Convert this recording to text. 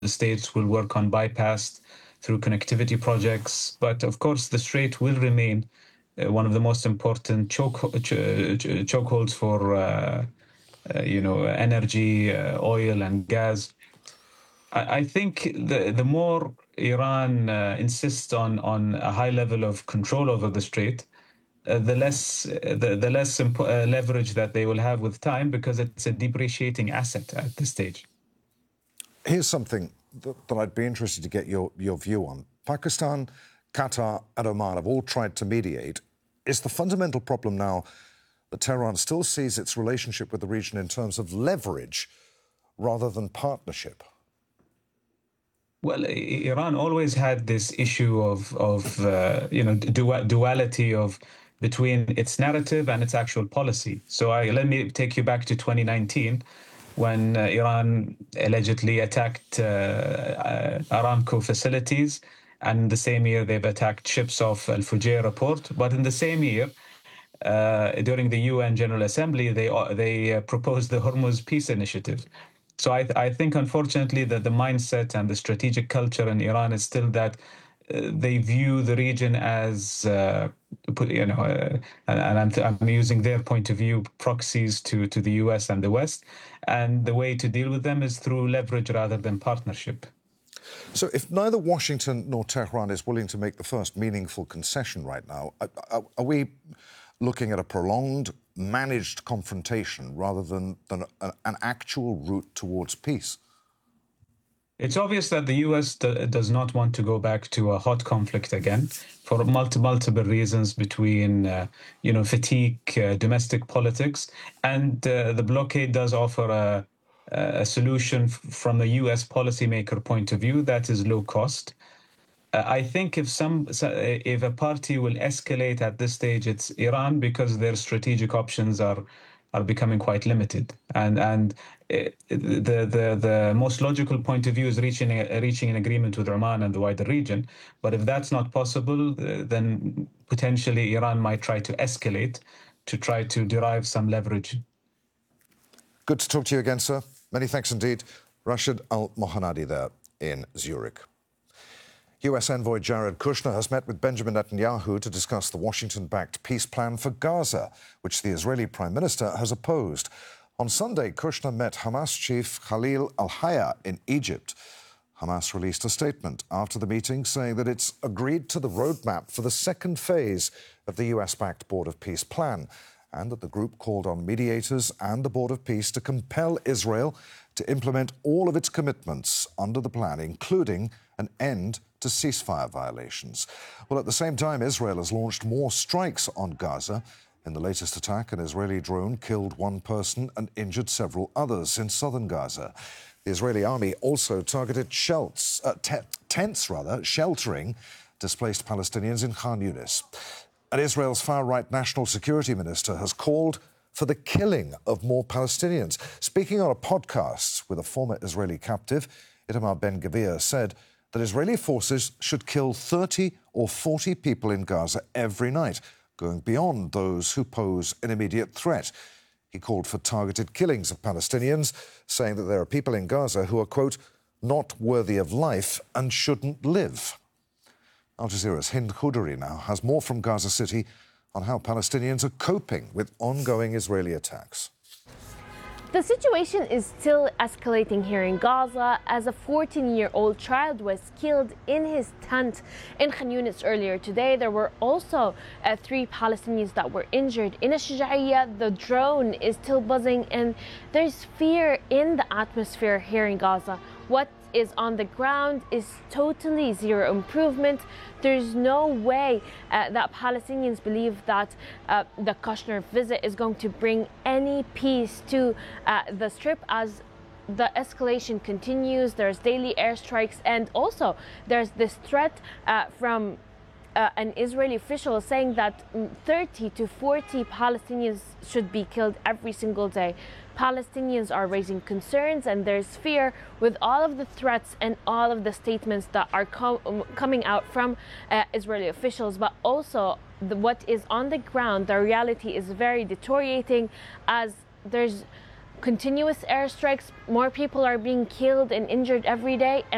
states will work on bypass through connectivity projects. But of course, the strait will remain one of the most important chokeholds for energy, oil and gas. I think the more Iran insists on a high level of control over the strait, the less leverage that they will have with time, because it's a depreciating asset at this stage. Here's something that I'd be interested to get your view on. Pakistan, Qatar and Oman have all tried to mediate. Is the fundamental problem now that Tehran still sees its relationship with the region in terms of leverage rather than partnership? Well, Iran always had this issue of duality between its narrative and its actual policy. So let me take you back to 2019, when Iran allegedly attacked Aramco facilities, and the same year they've attacked ships off Al Fujairah port. But in the same year, during the UN General Assembly, they proposed the Hormuz Peace Initiative. So I think, unfortunately, that the mindset and the strategic culture in Iran is still that they view the region as, and I'm using their point of view, proxies to the US and the West. And the way to deal with them is through leverage rather than partnership. So if neither Washington nor Tehran is willing to make the first meaningful concession right now, are we looking at a prolonged, managed confrontation rather than an actual route towards peace? It's obvious that the US does not want to go back to a hot conflict again, for multiple reasons, between fatigue, domestic politics, and the blockade does offer a solution from the US policymaker point of view that is low cost. I think if a party will escalate at this stage, it's Iran, because their strategic options are becoming quite limited, and the most logical point of view is reaching an agreement with Oman and the wider region. But if that's not possible, then potentially Iran might try to escalate to try to derive some leverage. Good to talk to you again, sir. Many thanks indeed. Rashid Al-Mohanadi there in Zurich. US envoy Jared Kushner has met with Benjamin Netanyahu to discuss the Washington-backed peace plan for Gaza, which the Israeli Prime Minister has opposed. On Sunday, Kushner met Hamas chief Khalil al-Hayya in Egypt. Hamas released a statement after the meeting saying that it's agreed to the roadmap for the second phase of the US-backed Board of Peace plan, and that the group called on mediators and the Board of Peace to compel Israel to implement all of its commitments under the plan, including an end to ceasefire violations. Well, at the same time, Israel has launched more strikes on Gaza. In the latest attack, an Israeli drone killed one person and injured several others in southern Gaza. The Israeli army also targeted tents sheltering displaced Palestinians in Khan Yunis. And Israel's far-right national security minister has called for the killing of more Palestinians. Speaking on a podcast with a former Israeli captive, Itamar Ben-Gvir said that Israeli forces should kill 30 or 40 people in Gaza every night, going beyond those who pose an immediate threat. He called for targeted killings of Palestinians, saying that there are people in Gaza who are, quote, not worthy of life and shouldn't live. Al Jazeera's Hind Khoudary now has more from Gaza City on how Palestinians are coping with ongoing Israeli attacks. The situation is still escalating here in Gaza, as a 14-year-old child was killed in his tent in Khan Yunis earlier today. There were also 3 Palestinians that were injured in Shuja'iyya. The drone is still buzzing, and there's fear in the atmosphere here in Gaza. What is on the ground is totally zero improvement. There's no way that Palestinians believe that the Kushner visit is going to bring any peace to the Strip, as the escalation continues. There's daily airstrikes, and also there's this threat from an Israeli official saying that 30 to 40 Palestinians should be killed every single day. Palestinians are raising concerns, and there's fear with all of the threats and all of the statements that are coming out from Israeli officials, but also what is on the ground. The reality is very deteriorating, as there's continuous airstrikes. More people are being killed and injured every day.